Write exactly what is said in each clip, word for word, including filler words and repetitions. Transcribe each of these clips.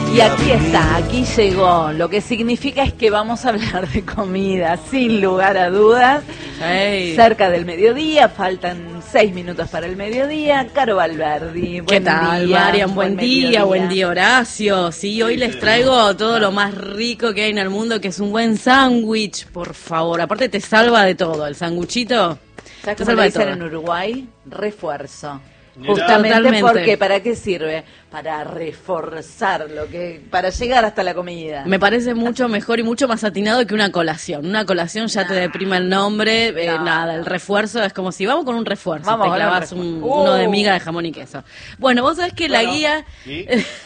Y aquí está, aquí llegó. Lo que significa es que vamos a hablar de comida, sin lugar a dudas. Hey. Cerca del mediodía, faltan seis minutos para el mediodía. Caro Valverdi, buen ¿Qué tal, día, Marian? Buen, buen día, mediodía. buen día, Horacio. Sí, hoy les traigo todo lo más rico que hay en el mundo, que es un buen sándwich, por favor. Aparte te salva de todo, el sanguchito. ¿Sabes Te cómo salva le de dicen todo. en Uruguay? Refuerzo. Mirá. Justamente Totalmente. porque, ¿para qué sirve? Para reforzar lo que, para llegar hasta la comida. Me parece mucho mejor y mucho más atinado que una colación. Una colación ya te deprime el nombre, eh, No. nada, el refuerzo es como si vamos con un refuerzo, Vamos te con un clavas refuerzo. un, Uh. uno de miga de jamón y queso. Bueno, vos sabés que la Bueno, guía... ¿y?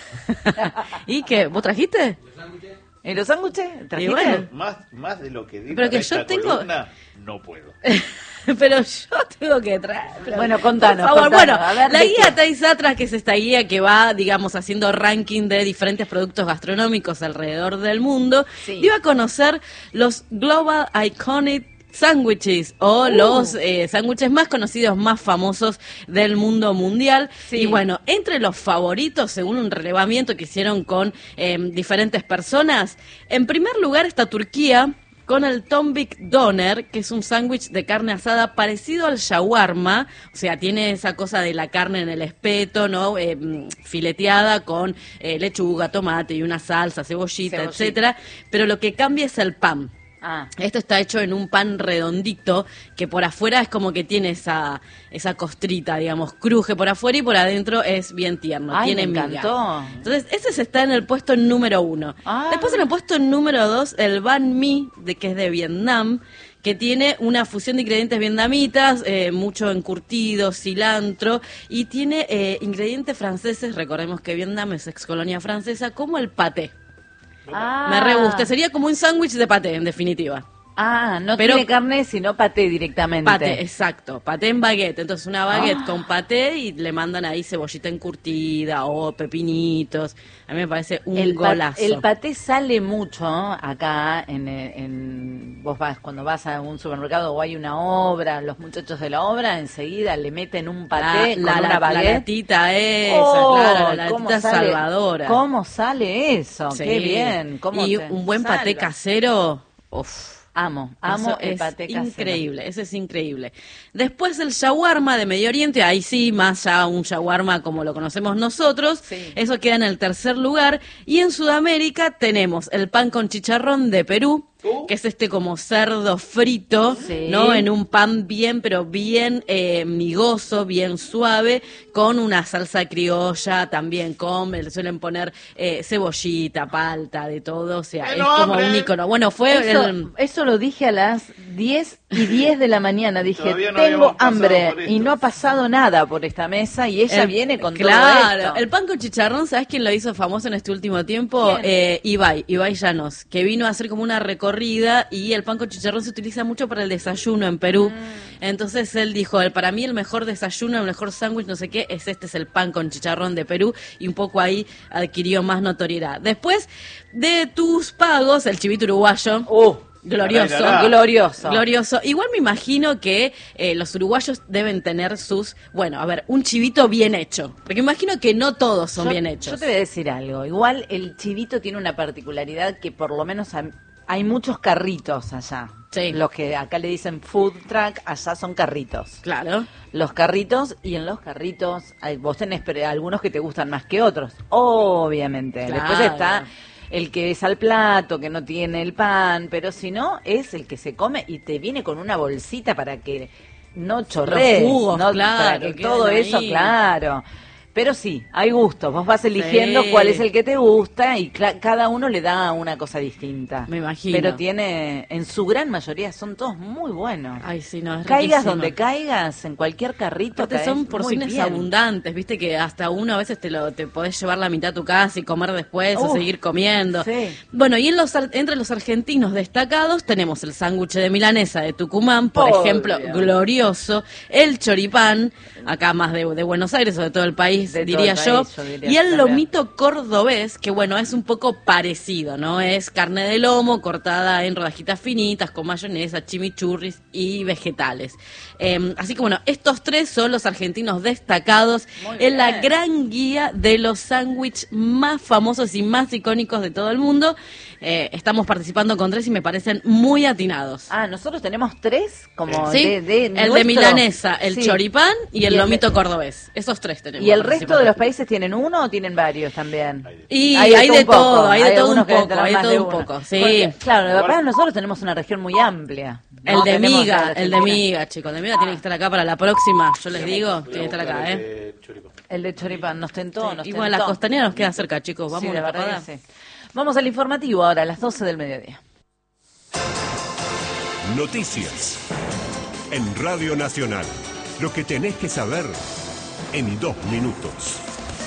¿Y qué? ¿Vos trajiste? ¿Y los sándwiches? ¿Trajiste? Y bueno. Más, más de lo que digo Pero que en yo esta tengo- columna, no puedo. Pero yo tengo que traer. pero- Bueno, contanos, Por favor, contanos, bueno, a ver, la ¿de guía qué? Thais Atlas, que es esta guía que va, digamos, haciendo ranking de diferentes productos gastronómicos alrededor del mundo, Sí. iba a conocer los Global Iconic Sandwiches o Uh. los eh, sándwiches más conocidos, más famosos del mundo mundial. Sí. Y bueno, entre los favoritos, según un relevamiento que hicieron con eh, diferentes personas, en primer lugar está Turquía, con el Tombik Doner, que es un sándwich de carne asada parecido al shawarma, o sea, tiene esa cosa de la carne en el espeto, ¿no? Eh, mm, fileteada con eh, lechuga, tomate y una salsa, cebollita, Cebollita. etcétera, pero lo que cambia es el pan. Ah, Esto está hecho en un pan redondito que por afuera es como que tiene esa esa costrita, digamos, cruje por afuera y por adentro es bien tierno, Ay, tiene me miga. encantó. Entonces, ese se está en el puesto número uno. Ah. Después en el puesto número dos, el banh mi, de, que es de Vietnam, que tiene una fusión de ingredientes vietnamitas, eh, mucho encurtido, cilantro, y tiene eh, ingredientes franceses, recordemos que Vietnam es ex colonia francesa, como el paté. ah. Me re gusta, sería como un sándwich de paté, en definitiva. Ah, no Pero- tiene carne, sino paté directamente. Paté, exacto, paté en baguette. Entonces una baguette Ah. con paté y le mandan ahí cebollita encurtida o pepinitos. A mí me parece un El, pa- golazo. el paté sale mucho acá en, en vos vas cuando vas a un supermercado o hay una obra, los muchachos de la obra enseguida le meten un paté la, con la, una la baguette. latita esa, Oh, claro, la ¿cómo latita sale- salvadora. ¿Cómo sale eso? Sí. Qué bien. ¿Cómo y te un buen paté salva? casero, uf. Amo, amo Eso el es paté casero. increíble, ese es increíble. Después el shawarma de Medio Oriente, ahí sí, más ya un shawarma como lo conocemos nosotros, Sí. eso queda en el tercer lugar. Y en Sudamérica tenemos el pan con chicharrón de Perú, Uh. que es este como cerdo frito, Sí. ¿no? En un pan bien, pero bien eh, migoso, bien suave, con una salsa criolla, también con, le suelen poner eh, cebollita, palta, de todo, o sea, ¡Tengo es como hambre! un ícono. Bueno, fue Eso, el... eso lo dije a las diez y diez de la mañana. Dije, Todavía no tengo habíamos pasado hambre. por esto. Y no ha pasado nada por esta mesa. Y ella El- viene con claro, todo esto. el pan con chicharrón, ¿sabes quién lo hizo famoso en este último tiempo? ¿Quién? Eh, Ibai, Ibai Llanos, que vino a hacer como una recorrida y el pan con chicharrón se utiliza mucho para el desayuno en Perú. Mm. Entonces él dijo, el, para mí el mejor desayuno, el mejor sándwich, no sé qué, es este, es el pan con chicharrón de Perú, y un poco ahí adquirió más notoriedad. Después de tus pagos, el chivito uruguayo. Uh, Glorioso, Ará, ará. glorioso. glorioso. Igual me imagino que eh, los uruguayos deben tener sus, bueno, a ver, un chivito bien hecho. Porque imagino que no todos son Yo- bien hechos. Yo te voy a decir algo. Igual el chivito tiene una particularidad que por lo menos hay, hay muchos carritos allá. Sí. Los que acá le dicen food truck, allá son carritos. Claro. Los carritos, y en los carritos hay, vos tenés pero, algunos que te gustan más que otros, obviamente. Claro. Después está el que es al plato, que no tiene el pan, pero si no, es el que se come y te viene con una bolsita para que no chorrees, jugos, ¿no? claro, Para que queden todo ahí. eso, claro. Pero sí, hay gustos. Vos vas eligiendo Sí. cuál es el que te gusta y cla- cada uno le da una cosa distinta. Me imagino. Pero tiene, en su gran mayoría, son todos muy buenos. Ay, sí, no, es Caigas riquísimo. donde caigas, en cualquier carrito. Aparte caes son muy porciones bien. abundantes, viste que hasta uno a veces te lo te podés llevar la mitad a tu casa y comer después o Uf, seguir comiendo. sí. Bueno, y en los ar- entre los argentinos destacados tenemos el sándwich de milanesa de Tucumán, por Obvio. ejemplo, glorioso, el choripán, acá más de, de Buenos Aires, sobre todo el país país, De todo diría el yo. país, yo diría Y el también. lomito cordobés, que bueno, es un poco parecido, ¿no? Es carne de lomo cortada en rodajitas finitas con mayonesa, chimichurris y vegetales. Eh, así que bueno, estos tres son los argentinos destacados Muy en la bien. gran guía de los sándwiches más famosos y más icónicos de todo el mundo. Eh, estamos participando con tres y me parecen muy atinados. Ah, nosotros tenemos tres como Sí, de, de el de nuestro- milanesa, el Sí. choripán y el Y el- lomito cordobés. Esos tres tenemos. ¿Y el resto participando. de los países tienen uno o tienen varios también? Y Hay hay, de de todo un poco, todo, hay de hay todo un algunos que deben poco, tener hay de más todo de un uno. poco, sí. Porque, claro, lo que pasa es que nosotros tenemos una región muy amplia. El ¿no? de Tenemos miga, a la el de Argentina. miga, chicos, el de miga tiene que estar acá para la próxima, yo les digo, tiene que estar acá, ¿eh? Eh, choripán. El de choripán, nos tentó, Sí, nos y bueno, la tentó. costanera nos queda cerca, chicos, vamos Sí, a de una verdad escapada. que sí. Vamos al informativo ahora, a las doce del mediodía. Noticias. En Radio Nacional. Lo que tenés que saber en dos minutos.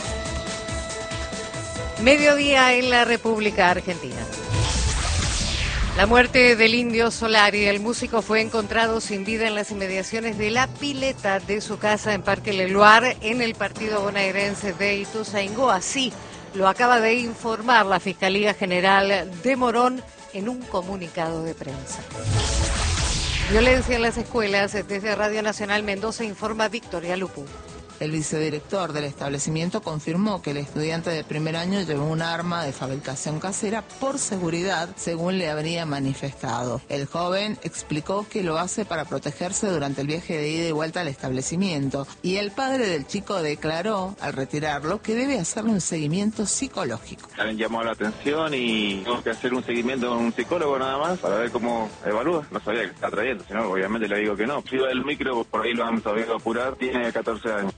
Mediodía en la República Argentina. La muerte del Indio Solari, el músico, fue encontrado sin vida en las inmediaciones de la pileta de su casa en Parque Leluar, en el partido bonaerense de Ituzaingó. Así lo acaba de informar la Fiscalía General de Morón en un comunicado de prensa. Violencia en las escuelas. Desde Radio Nacional Mendoza informa Victoria Lupu. El vicedirector del establecimiento confirmó que el estudiante de primer año llevó un arma de fabricación casera por seguridad, según le habría manifestado. El joven explicó que lo hace para protegerse durante el viaje de ida y vuelta al establecimiento, y el padre del chico declaró, al retirarlo, que debe hacerle un seguimiento psicológico. Alguien llamó la atención y tengo que hacer un seguimiento con un psicólogo nada más para ver cómo evalúa. No sabía que está trayendo, si no, obviamente le digo que no. Si iba del micro, por ahí lo han sabido apurar, tiene catorce años.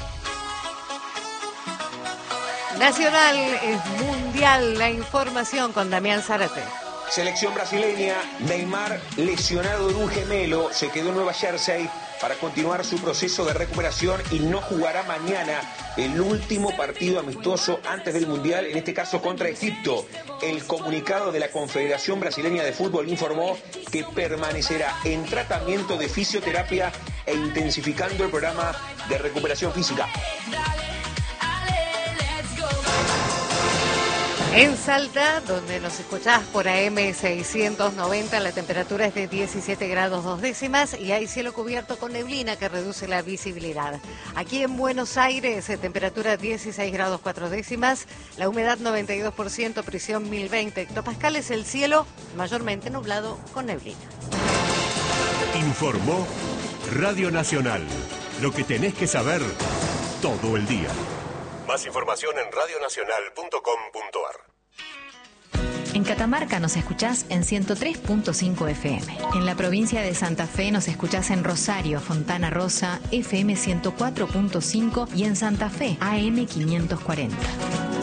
Nacional es mundial, la información con Damián Zárate. Selección brasileña, Neymar lesionado en un gemelo, se quedó en Nueva Jersey para continuar su proceso de recuperación y no jugará mañana el último partido amistoso antes del Mundial, en este caso contra Egipto. El comunicado de la Confederación Brasileña de Fútbol informó que permanecerá en tratamiento de fisioterapia e intensificando el programa de recuperación física. En Salta, donde nos escuchás por A M seiscientos noventa, la temperatura es de diecisiete grados dos décimas y hay cielo cubierto con neblina que reduce la visibilidad. Aquí en Buenos Aires, eh, temperatura dieciséis grados cuatro décimas, la humedad noventa y dos por ciento, presión mil veinte hectopascales, el cielo mayormente nublado con neblina. Informó Radio Nacional. Lo que tenés que saber todo el día. Más información en radio nacional punto com punto ar. En Catamarca nos escuchás en ciento tres punto cinco F M. En la provincia de Santa Fe nos escuchás en Rosario, Fontana Rosa, F M ciento cuatro punto cinco y en Santa Fe, A M quinientos cuarenta.